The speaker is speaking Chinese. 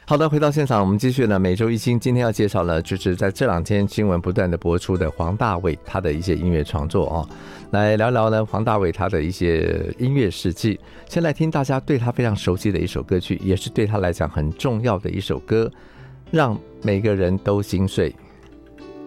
好的，回到现场，我们继续呢。每周一星，今天要介绍呢，就是在这2天新闻不断的播出的黄大炜他的一些音乐创作哦，来聊聊呢黄大炜他的一些音乐事迹。先来听大家对他非常熟悉的一首歌曲，也是对他来讲很重要的一首歌，让每个人都心碎。